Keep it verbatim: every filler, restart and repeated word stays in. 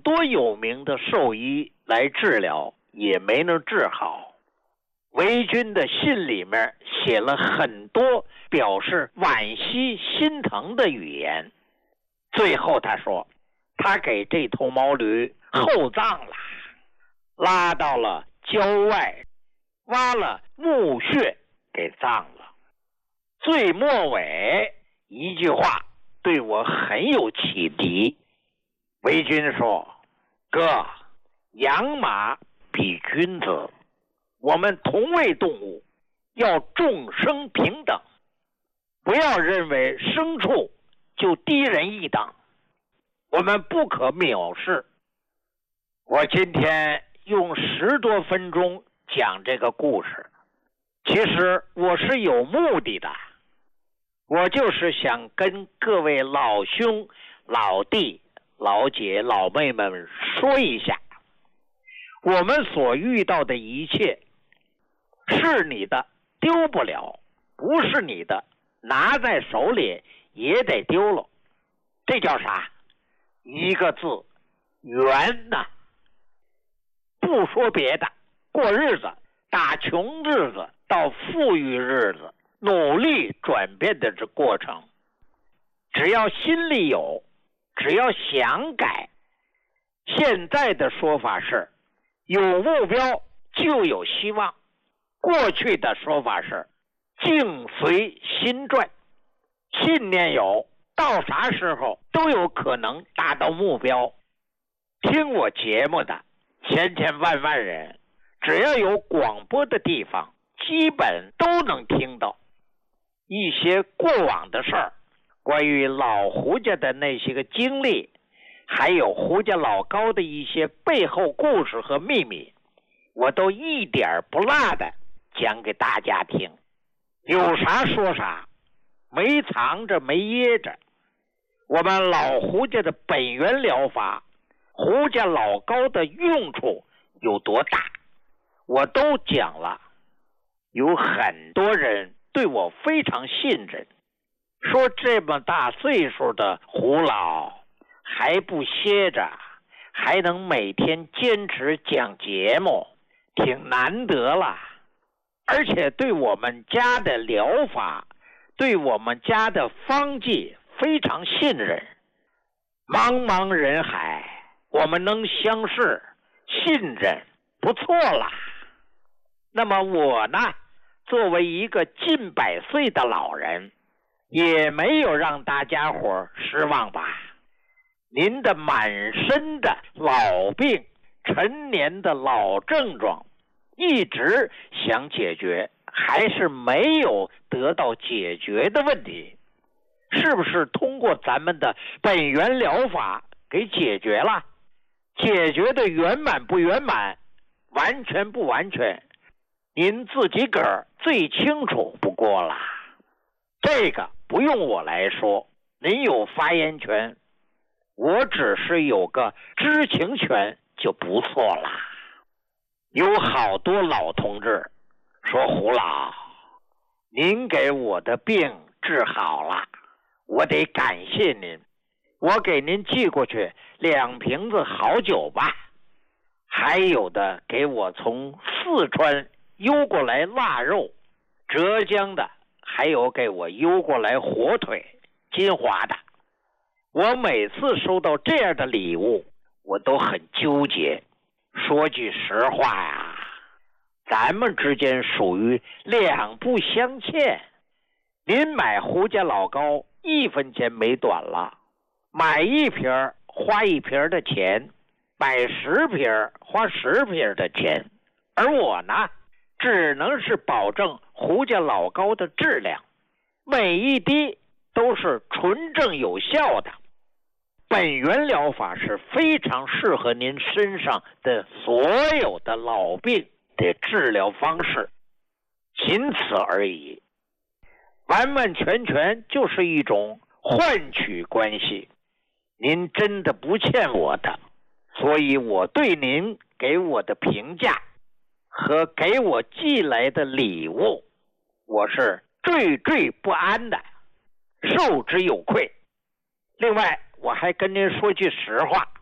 多有名的兽医来治疗，也没能治好。维军的信里面写了很多表示惋惜心疼的语言。最后他说，他给这头毛驴厚葬了，拉到了郊外，挖了墓穴给葬了。最末尾一句话对我很有启迪。维军说，哥，养马比君子，我们同为动物，要众生平等，不要认为牲畜就低人一等，我们不可藐视。我今天用十多分钟讲这个故事，其实我是有目的的，我就是想跟各位老兄、老弟、老姐、老妹们说一下，我们所遇到的一切，是你的丢不了，不是你的拿在手里也得丢了。这叫啥？一个字，缘呐。不说别的，过日子，打穷日子到富裕日子，努力转变的这过程，只要心里有，只要想改。现在的说法是，有目标就有希望。过去的说法是，境随心转。信念有，到啥时候都有可能达到目标。听我节目的千千万万人，只要有广播的地方，基本都能听到一些过往的事儿，关于老胡家的那些个经历，还有胡家老高的一些背后故事和秘密，我都一点不落的讲给大家听，有啥说啥，没藏着没掖着。我们老胡家的本源疗法，胡家老高的用处有多大，我都讲了。有很多人对我非常信任，说这么大岁数的胡老还不歇着，还能每天坚持讲节目，挺难得了。而且对我们家的疗法，对我们家的方剂非常信任。茫茫人海，我们能相识信任，不错了。那么我呢，作为一个近百岁的老人，也没有让大家伙失望吧。您的满身的老病，陈年的老症状，一直想解决，还是没有得到解决的问题，是不是通过咱们的本源疗法给解决了？解决的圆满不圆满，完全不完全，您自己个儿最清楚不过了。这个不用我来说，您有发言权，我只是有个知情权就不错了。有好多老同志说，胡老，您给我的病治好了，我得感谢您，我给您寄过去两瓶子好酒吧。还有的给我从四川邮过来腊肉，浙江的还有给我邮过来火腿，金华的。我每次收到这样的礼物，我都很纠结。说句实话呀，咱们之间属于两不相欠。您买胡家老高一分钱没短了，买一瓶花一瓶的钱，买十瓶花十瓶的钱，而我呢，只能是保证胡家老高的质量，每一滴都是纯正有效的。本源疗法是非常适合您身上的所有的老病的治疗方式，仅此而已。完完全全就是一种换取关系，您真的不欠我的，所以我对您给我的评价和给我寄来的礼物，我是惴惴不安的，受之有愧。另外我还跟您说句实话，